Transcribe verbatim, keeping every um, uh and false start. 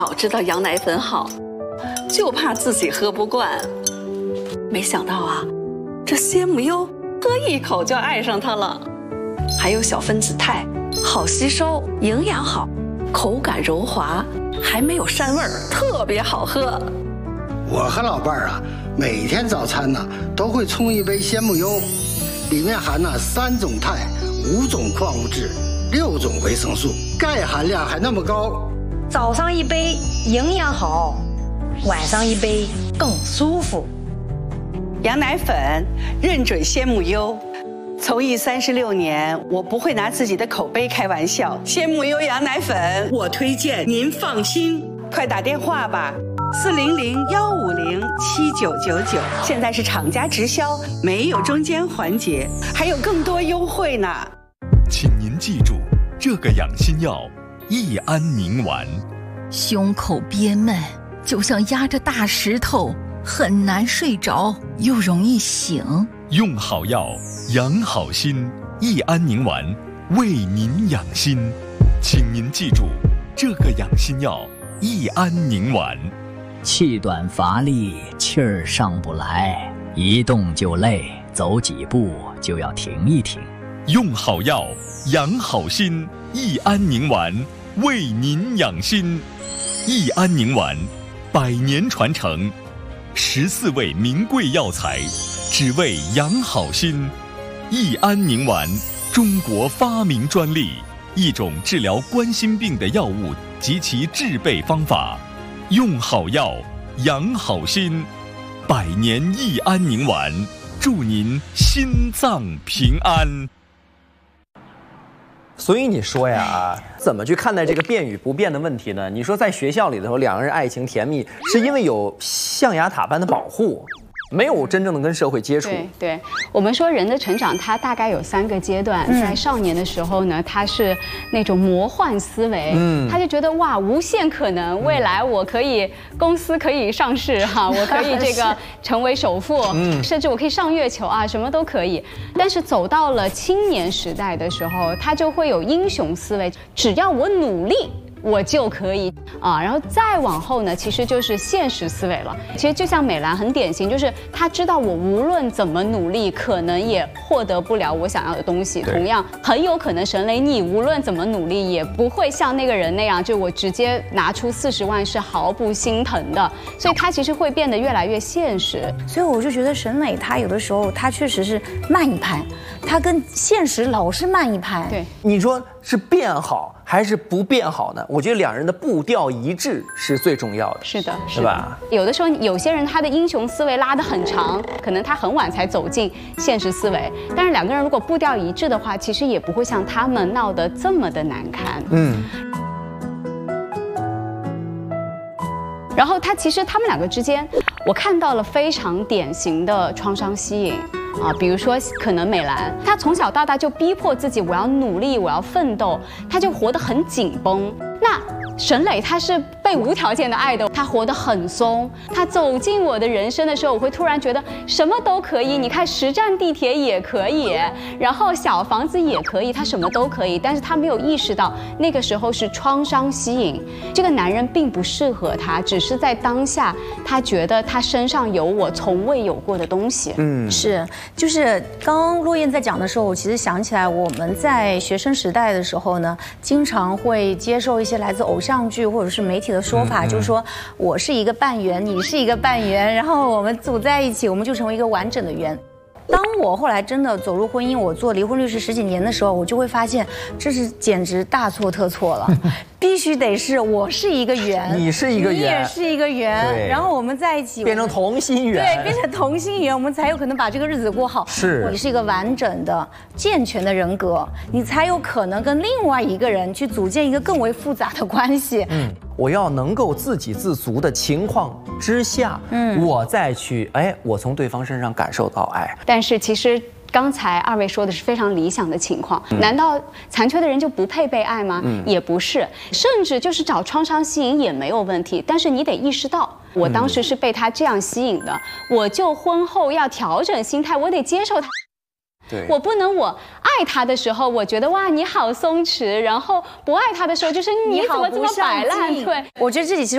早知道羊奶粉好，就怕自己喝不惯。没想到啊，这鲜母优喝一口就爱上它了。还有小分子肽，好吸收，营养好，口感柔滑，还没有膻味儿，特别好喝。 我和老伴儿啊，每天早餐呢都会冲一杯鲜母优，里面含了三种肽、五种矿物质、六种维生素，钙含量还那么高。 早上一杯营养好，晚上一杯更舒服。 羊奶粉认准鲜母优，从艺三十六年，我不会拿自己的口碑开玩笑。鲜母优羊奶粉，我推荐，您放心。快打电话吧，四零零幺五零七九九九。现在是厂家直销，没有中间环节，还有更多优惠呢。 请您记住，这个养心药益安宁丸。 胸口憋闷，就像压着大石头，很难睡着，又容易醒。 用好药，养好心，益安宁丸为您养心。请您记住，这个养心药益安宁丸。 气短乏力，气儿上不来，一动就累，走几步就要停一停。 用好药，养好心，益安宁丸为您养心。益安宁丸，百年传承，十四味名贵药材，只为养好心。益安宁丸，中国发明专利，一种治疗冠心病的药物及其制备方法。用好药，养好心，百年益安宁丸，祝您心脏平安。 所以你说呀，怎么去看待这个变与不变的问题呢？你说在学校里头，两个人爱情甜蜜，是因为有象牙塔般的保护，没有真正的跟社会接触。 对对，我们说人的成长，它大概有三个阶段。嗯、在少年的时候呢，他是那种魔幻思维，嗯，他就觉得哇，无限可能，未来我可以公司可以上市哈，我可以这个成为首富，嗯，甚至我可以上月球啊，什么都可以。但是走到了青年时代的时候，他就会有英雄思维，只要我努力，我就可以啊，然后再往后呢，其实就是现实思维了。其实就像美兰很典型，就是她知道我无论怎么努力，可能也获得不了我想要的东西。同样，很有可能沈磊，你无论怎么努力，也不会像那个人那样，就我直接拿出四十万是毫不心疼的。所以他其实会变得越来越现实。 所以我就觉得沈磊他有的时候他确实是慢一拍，他跟现实老是慢一拍。 对， 你说是变好还是不变好呢？我觉得两人的步调一致是最重要的。 是的， 是吧？ 有的时候有些人他的英雄思维拉得很长，可能他很晚才走进现实思维，但是两个人如果步调一致的话，其实也不会像他们闹得这么的难堪。嗯。然后他其实他们两个之间，我看到了非常典型的创伤吸引。啊，比如说，可能美兰，她从小到大就逼迫自己，我要努力，我要奋斗，她就活得很紧绷。那沈磊他是被无条件的爱的，他活得很松。他走进我的人生的时候，我会突然觉得什么都可以。你看，实站地铁也可以，然后小房子也可以，他什么都可以。但是他没有意识到，那个时候是创伤吸引，这个男人并不适合他，只是在当下，他觉得他身上有我从未有过的东西。 嗯，是，就是刚刚落雁在讲的时候，我其实想起来，我们在学生时代的时候呢，经常会接受一些来自偶像剧或者是媒体的说法，嗯嗯、就是说我是一个半圆，你是一个半圆，然后我们组在一起，我们就成为一个完整的圆。当我后来真的走入婚姻，我做离婚律师十几年的时候，我就会发现这是简直大错特错了。必须得是我是一个圆， 你是一个圆， 你也是一个圆，然后我们在一起变成同心圆， 对，变成同心圆，我们才有可能把这个日子过好。 是， 你是一个完整的、健全的人格，你才有可能跟另外一个人去组建一个更为复杂的关系。 嗯，我要能够自给自足的情况之下，嗯，我再去，哎，我从对方身上感受到爱。 但是其实。刚才二位说的是非常理想的情况，嗯、难道残缺的人就不配被爱吗？嗯、也不是，甚至就是找创伤吸引也没有问题。但是你得意识到，我当时是被他这样吸引的，嗯、我就婚后要调整心态，我得接受他。 对， 我不能我爱他的时候，我觉得哇你好松弛，然后不爱他的时候，就是你怎么这么摆烂？对， 我觉得这里其实。